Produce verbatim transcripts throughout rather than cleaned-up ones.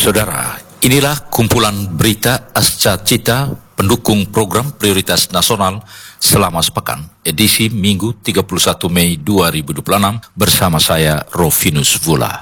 Saudara, inilah kumpulan berita Asca Cita pendukung program prioritas nasional selama sepekan, edisi Minggu tiga puluh satu Mei dua ribu dua puluh enam bersama saya Rofinus Vula.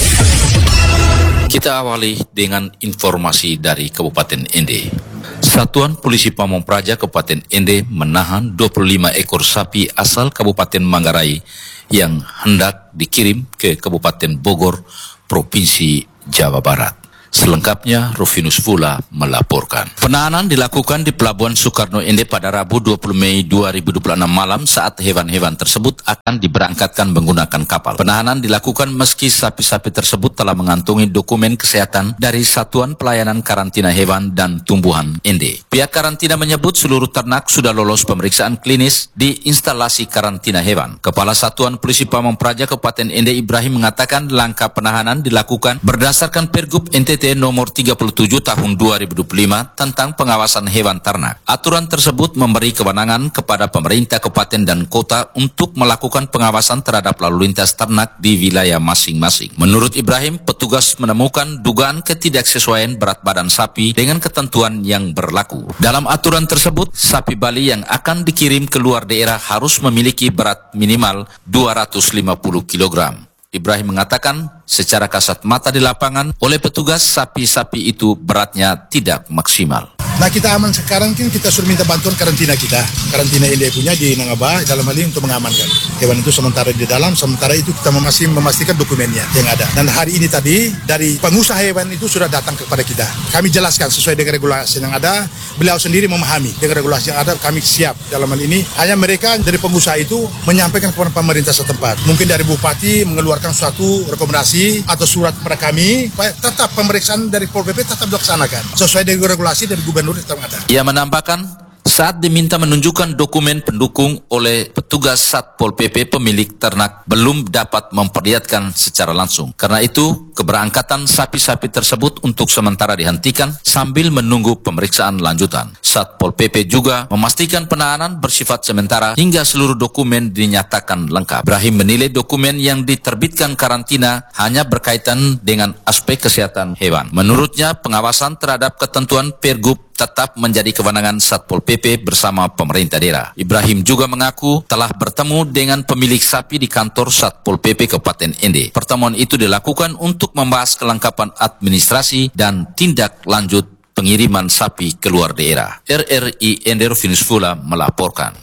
Kita awali dengan informasi dari Kabupaten Ende. Satuan Polisi Pamong Praja Kabupaten Ende menahan dua puluh lima ekor sapi asal Kabupaten Manggarai yang hendak dikirim ke Kabupaten Bogor, Provinsi Jawa Barat. Selengkapnya Rofinus Vula melaporkan. Penahanan dilakukan di Pelabuhan Soekarno Ende pada Rabu dua puluh Mei dua ribu dua puluh enam malam saat hewan-hewan tersebut akan diberangkatkan menggunakan kapal. Penahanan dilakukan meski sapi-sapi tersebut telah mengantongi dokumen kesehatan dari Satuan Pelayanan Karantina Hewan dan Tumbuhan Ende. Pihak karantina menyebut seluruh ternak sudah lolos pemeriksaan klinis di instalasi karantina hewan. Kepala Satuan Polisi Pamong Praja Kabupaten Ende Ibrahim mengatakan langkah penahanan dilakukan berdasarkan Pergub N T T nomor tiga puluh tujuh tahun dua ribu dua puluh lima tentang pengawasan hewan ternak. Aturan tersebut memberi kewenangan kepada pemerintah kabupaten dan kota untuk melakukan pengawasan terhadap lalu lintas ternak di wilayah masing-masing. Menurut Ibrahim, petugas menemukan dugaan ketidaksesuaian berat badan sapi dengan ketentuan yang berlaku. Dalam aturan tersebut, sapi Bali yang akan dikirim ke luar daerah harus memiliki berat minimal dua ratus lima puluh kilogram. Ibrahim mengatakan secara kasat mata di lapangan oleh petugas sapi-sapi itu beratnya tidak maksimal. Nah, kita aman sekarang kan kita suruh minta bantuan karantina kita. Karantina Ende punya di Nangaba dalam hal ini untuk mengamankan hewan itu sementara di dalam, sementara itu kita masih memastikan dokumennya yang ada. Dan hari ini tadi dari pengusaha hewan itu sudah datang kepada kita. Kami jelaskan sesuai dengan regulasi yang ada. Beliau sendiri memahami dengan regulasi yang ada, kami siap dalam hal ini. Hanya mereka dari pengusaha itu menyampaikan kepada pemerintah setempat. Mungkin dari Bupati mengeluarkan suatu rekomendasi atau surat kepada kami, tetap pemeriksaan dari Pol P P tetap dilaksanakan sesuai dengan regulasi dari Gubernur. Ia menambahkan saat diminta menunjukkan dokumen pendukung oleh petugas Satpol P P, pemilik ternak belum dapat memperlihatkan secara langsung. Karena itu, keberangkatan sapi-sapi tersebut untuk sementara dihentikan sambil menunggu pemeriksaan lanjutan. Satpol P P juga memastikan penahanan bersifat sementara hingga seluruh dokumen dinyatakan lengkap. Ibrahim menilai dokumen yang diterbitkan karantina hanya berkaitan dengan aspek kesehatan hewan. Menurutnya, pengawasan terhadap ketentuan Pergub tetap menjadi kewenangan Satpol P P bersama pemerintah daerah. Ibrahim juga mengaku telah bertemu dengan pemilik sapi di kantor Satpol P P Kabupaten Ende. Pertemuan itu dilakukan untuk membahas kelengkapan administrasi dan tindak lanjut pengiriman sapi ke luar daerah. R R I Ende Rofinus Vula melaporkan.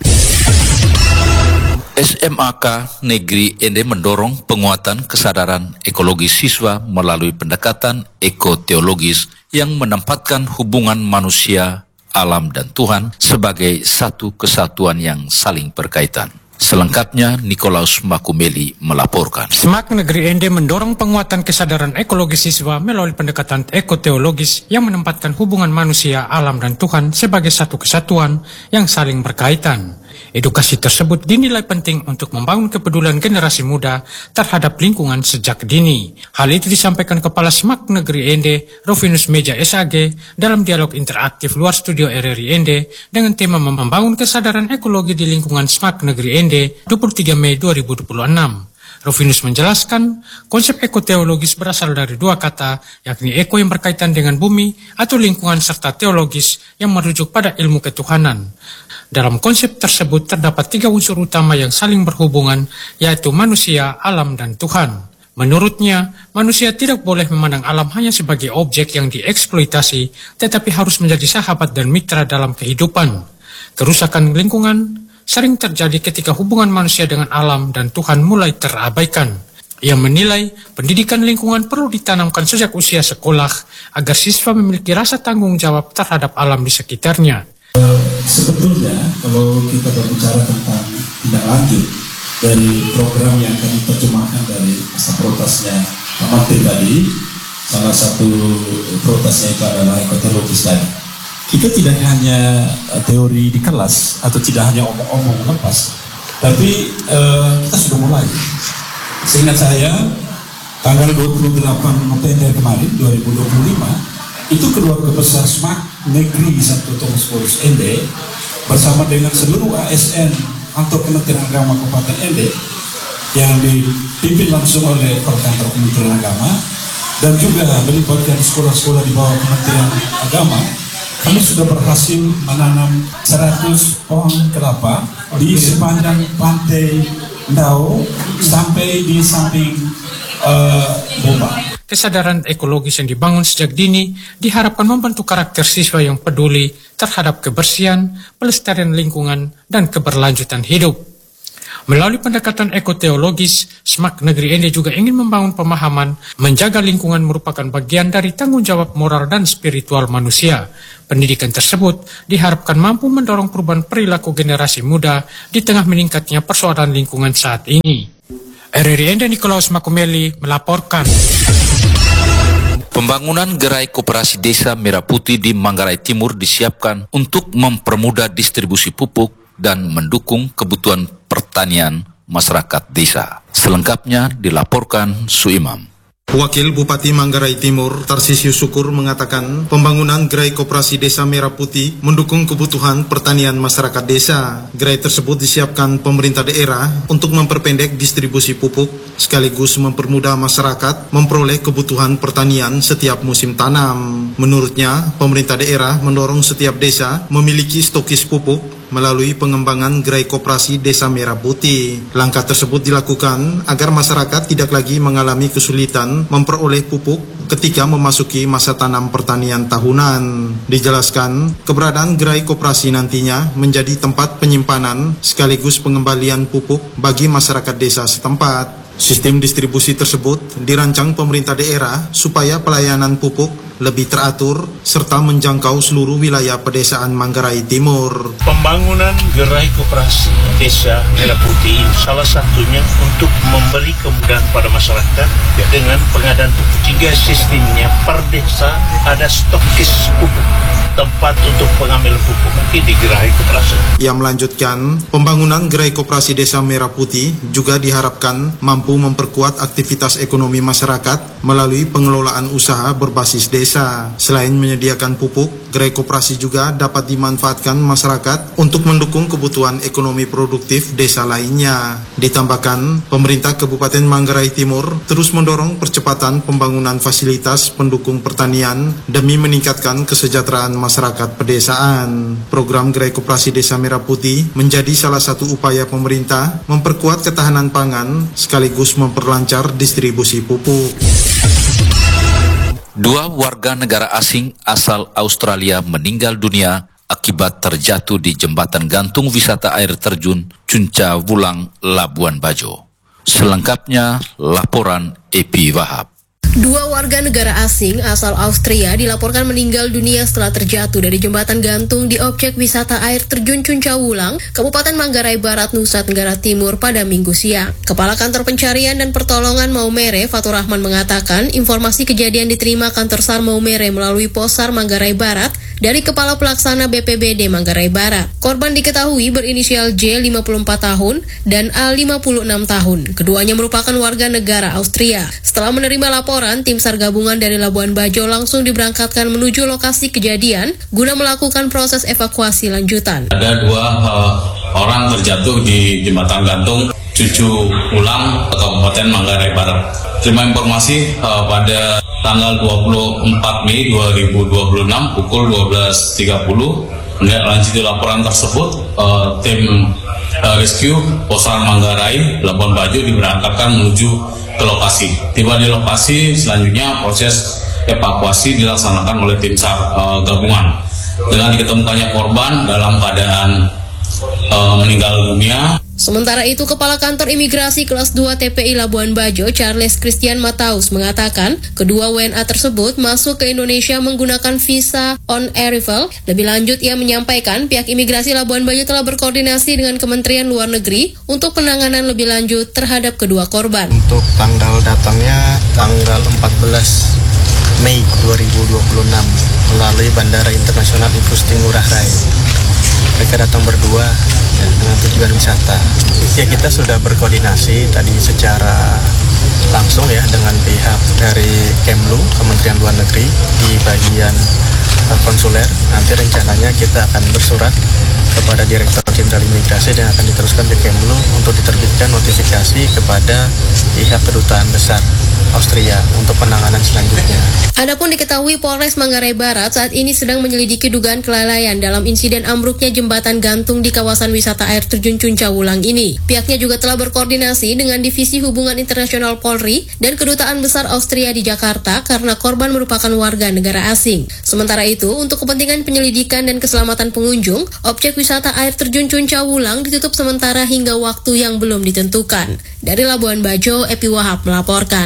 S M A K Negeri Ende mendorong penguatan kesadaran ekologis siswa melalui pendekatan ekoteologis yang menempatkan hubungan manusia, alam, dan Tuhan sebagai satu kesatuan yang saling berkaitan. Selengkapnya, Nikolaus Makumeli melaporkan. S M A K Negeri Ende mendorong penguatan kesadaran ekologis siswa melalui pendekatan ekoteologis yang menempatkan hubungan manusia, alam, dan Tuhan sebagai satu kesatuan yang saling berkaitan. Edukasi tersebut dinilai penting untuk membangun kepedulian generasi muda terhadap lingkungan sejak dini. Hal itu disampaikan Kepala S M A K Negeri Ende, Rofinus Meja S A G, dalam dialog interaktif luar studio R R I Ende dengan tema membangun kesadaran ekologi di lingkungan S M A K Negeri Ende dua puluh tiga Mei dua ribu dua puluh enam. Rofinus menjelaskan, konsep ekoteologis berasal dari dua kata, yakni eko yang berkaitan dengan bumi atau lingkungan serta teologis yang merujuk pada ilmu ketuhanan. Dalam konsep tersebut terdapat tiga unsur utama yang saling berhubungan, yaitu manusia, alam, dan Tuhan. Menurutnya, manusia tidak boleh memandang alam hanya sebagai objek yang dieksploitasi, tetapi harus menjadi sahabat dan mitra dalam kehidupan. Kerusakan lingkungan sering terjadi ketika hubungan manusia dengan alam dan Tuhan mulai terabaikan. Ia menilai pendidikan lingkungan perlu ditanamkan sejak usia sekolah agar siswa memiliki rasa tanggung jawab terhadap alam di sekitarnya. Sebetulnya kalau kita berbicara tentang tindak lanjut dari program yang kami terjemahkan dari masa protasnya Pak Menteri tadi, salah satu protasnya itu adalah ekoteologis tadi. Kita tidak hanya teori di kelas atau tidak hanya omong-omong lepas, tapi uh, kita sudah mulai. Seingat saya, tanggal dua puluh delapan November kemarin dua ribu dua puluh lima, itu keluarga besar S M A K Negeri Santo Thomas Paulus Ende bersama dengan seluruh A S N atau Kementerian Agama Kabupaten Ende yang dipimpin langsung oleh Perkantor Kementerian Agama dan juga melibatkan sekolah-sekolah di bawah Kementerian Agama, kami sudah berhasil menanam seratus pohon kelapa di sepanjang pantai Ndau sampai di samping uh, Boba. Kesadaran ekologis yang dibangun sejak dini diharapkan membentuk karakter siswa yang peduli terhadap kebersihan, pelestarian lingkungan, dan keberlanjutan hidup. Melalui pendekatan ekoteologis, SMAK Negeri Ende juga ingin membangun pemahaman menjaga lingkungan merupakan bagian dari tanggung jawab moral dan spiritual manusia. Pendidikan tersebut diharapkan mampu mendorong perubahan perilaku generasi muda di tengah meningkatnya persoalan lingkungan saat ini. R R I Ende Nikolaus Makumeli melaporkan. Pembangunan gerai koperasi desa Merah Putih di Manggarai Timur disiapkan untuk mempermudah distribusi pupuk dan mendukung kebutuhan pertanian masyarakat desa. Selengkapnya dilaporkan Suimam. Wakil Bupati Manggarai Timur, Tarsisius Syukur mengatakan pembangunan gerai koperasi desa Merah Putih mendukung kebutuhan pertanian masyarakat desa. Gerai tersebut disiapkan pemerintah daerah untuk memperpendek distribusi pupuk sekaligus mempermudah masyarakat memperoleh kebutuhan pertanian setiap musim tanam. Menurutnya, pemerintah daerah mendorong setiap desa memiliki stokis pupuk melalui pengembangan gerai koperasi desa Merah Putih. Langkah tersebut dilakukan agar masyarakat tidak lagi mengalami kesulitan memperoleh pupuk ketika memasuki masa tanam pertanian tahunan. Dijelaskan, keberadaan gerai koperasi nantinya menjadi tempat penyimpanan sekaligus pengembalian pupuk bagi masyarakat desa setempat. Sistem distribusi tersebut dirancang pemerintah daerah supaya pelayanan pupuk lebih teratur serta menjangkau seluruh wilayah pedesaan Manggarai Timur. Pembangunan gerai koperasi desa Merah Putih salah satunya untuk memberi kemudahan pada masyarakat ya, dengan pengadaan pupuk. Jika sistemnya per desa ada stokis pupuk, tempat untuk pengambilan pupuk mungkin di gerai koperasi. Ia melanjutkan, pembangunan gerai koperasi desa Merah Putih juga diharapkan mampu memperkuat aktivitas ekonomi masyarakat melalui pengelolaan usaha berbasis desa. Selain menyediakan pupuk, gerai koperasi juga dapat dimanfaatkan masyarakat untuk mendukung kebutuhan ekonomi produktif desa lainnya. Ditambahkan, pemerintah Kabupaten Manggarai Timur terus mendorong percepatan pembangunan fasilitas pendukung pertanian demi meningkatkan kesejahteraan masyarakat pedesaan. Program gerai koperasi desa Merah Putih menjadi salah satu upaya pemerintah memperkuat ketahanan pangan sekaligus memperlancar distribusi pupuk. Dua warga negara asing asal Australia meninggal dunia akibat terjatuh di jembatan gantung wisata air terjun Cunca Wulang, Labuan Bajo. Selengkapnya laporan Epi Wahab. Dua warga negara asing asal Austria dilaporkan meninggal dunia setelah terjatuh dari jembatan gantung di objek wisata air terjun Cunca Wulang, Kabupaten Manggarai Barat, Nusa Tenggara Timur pada Minggu siang. Kepala Kantor Pencarian dan Pertolongan Maumere, Fatur Rahman, mengatakan informasi kejadian diterima Kantor SAR Maumere melalui Posar Manggarai Barat dari Kepala Pelaksana B P B D Manggarai Barat. Korban diketahui berinisial J, lima puluh empat tahun, dan A, lima puluh enam tahun. Keduanya merupakan warga negara Austria. Setelah menerima laporan, tim SAR gabungan dari Labuan Bajo langsung diberangkatkan menuju lokasi kejadian guna melakukan proses evakuasi lanjutan. Ada dua uh, orang terjatuh di jembatan gantung Cucu Wulang, Kabupaten Manggarai Barat. Terima informasi uh, pada tanggal dua puluh empat Mei dua ribu dua puluh enam pukul dua belas tiga puluh. Menindaklanjuti laporan tersebut, uh, tim uh, rescue Posar Manggarai Labuan Bajo diberangkatkan menuju ke lokasi. Tiba di lokasi, selanjutnya proses evakuasi dilaksanakan oleh tim SAR uh, gabungan. Dengan diketemukannya korban dalam keadaan uh, meninggal dunia. Sementara itu, Kepala Kantor Imigrasi Kelas dua T P I Labuan Bajo, Charles Christian Mataus, mengatakan kedua W N A tersebut masuk ke Indonesia menggunakan visa on arrival. Lebih lanjut, ia menyampaikan pihak imigrasi Labuan Bajo telah berkoordinasi dengan Kementerian Luar Negeri untuk penanganan lebih lanjut terhadap kedua korban. Untuk tanggal datangnya tanggal empat belas Mei dua ribu dua puluh enam melalui Bandara Internasional Igusti Ngurah Rai. Mereka datang berdua ya, dengan tujuan wisata. Ya, kita sudah berkoordinasi tadi secara langsung ya dengan pihak dari Kemlu, Kementerian Luar Negeri di bagian uh, konsuler. Nanti rencananya kita akan bersurat kepada Direktur Jenderal Imigrasi dan akan diteruskan ke Kemlu untuk diterbitkan notifikasi kepada pihak kedutaan besar Austria untuk penanganan selanjutnya. Adapun diketahui Polres Manggarai Barat saat ini sedang menyelidiki dugaan kelalaian dalam insiden ambruknya jembatan gantung di kawasan wisata air terjun Cuncawulang ini. Pihaknya juga telah berkoordinasi dengan Divisi Hubungan Internasional Polri dan Kedutaan Besar Austria di Jakarta karena korban merupakan warga negara asing. Sementara itu, untuk kepentingan penyelidikan dan keselamatan pengunjung, objek wisata air terjun Cuncawulang ditutup sementara hingga waktu yang belum ditentukan. Dari Labuan Bajo, Epi Wahab melaporkan.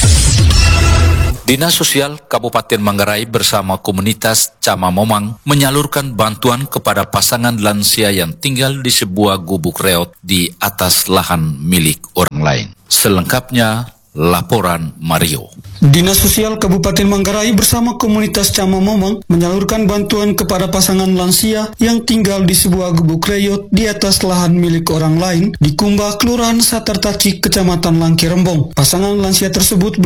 Dinas Sosial Kabupaten Manggarai bersama komunitas Cama Momang menyalurkan bantuan kepada pasangan lansia yang tinggal di sebuah gubuk reot di atas lahan milik orang lain. Selengkapnya, laporan Mario. Dinas Sosial Kabupaten Manggarai bersama komunitas Cama Momang menyalurkan bantuan kepada pasangan lansia yang tinggal di sebuah gubuk reot di atas lahan milik orang lain di Kumbah, Kelurahan Satartacik, Kecamatan Langkirembong. Pasangan lansia tersebut